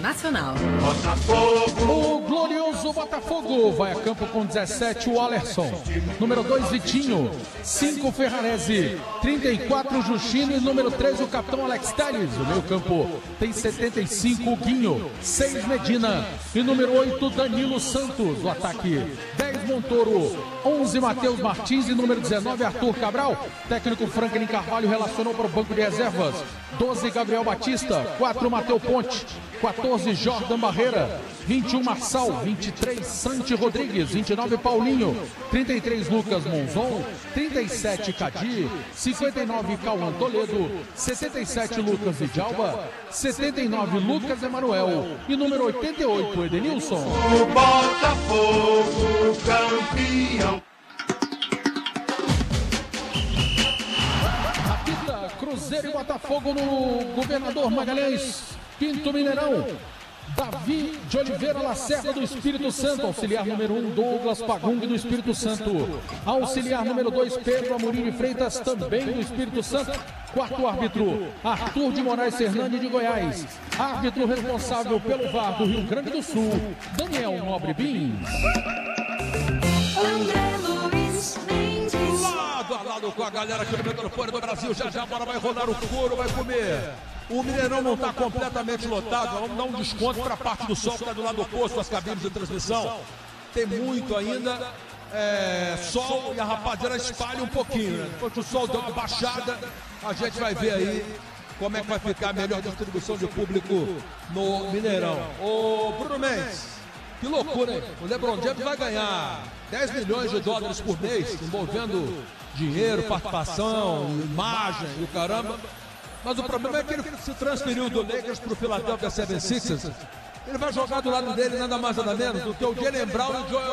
Internacional. O glorioso Botafogo vai a campo com 17, o Alerson. Número 2, Vitinho. 5, Ferrarese. 34, Justino. E número 13, o capitão Alex Telles. O meio campo tem 75, o Guinho. 6, Medina. E número 8, Danilo Santos. O ataque, 10, Montoro. 11, Matheus Martins. E número 19, Arthur Cabral. Técnico Franklin Carvalho relacionou para o banco de reservas. 12, Gabriel Batista. 4, Mateu Ponte. 14, Jordan Barreira. 21, Marçal. 23, Santi Rodrigues. 29, Paulinho. 33, Lucas Monzon. 37, Cadi. 59, Cauã Toledo. 77, Lucas Vidalba. 79, Lucas Emanuel. E número 88, Edenilson. O Botafogo campeão. Apita Cruzeiro e Botafogo no Governador Magalhães Pinto, Mineirão. Davi de Oliveira Lacerda do Espírito Santo. Auxiliar número 1, Douglas Pagung do Espírito Santo. Auxiliar número 2, Pedro Amorim de Freitas, também do Espírito Santo. Quarto árbitro, Arthur de Moraes Hernandes de Goiás. Árbitro responsável pelo VAR do Rio Grande do Sul, Daniel Nobre Bins. Lado a lado com a galera aqui no microfone do Brasil. Já já a bola vai rolar, o couro vai comer. O Mineirão não está completamente lotado. Vamos dar um desconto para a parte do sol que está do lado oposto das cabines de transmissão. Tem muito ainda sol e a rapaziada espalha um pouquinho, né? Depois que o sol deu uma baixada, a gente vai ver aí como é que vai ficar a melhor distribuição de público no Mineirão. Ô Bruno Mendes, que loucura, hein? O LeBron James vai ganhar 10 milhões de dólares por mês, envolvendo dinheiro, participação, imagem e o caramba. Mas o problema é que ele se transferiu do Lakers para o Philadelphia 76ers. Ele vai jogar do lado dele nada mais nada menos do que o Jaylen Brown e o Joel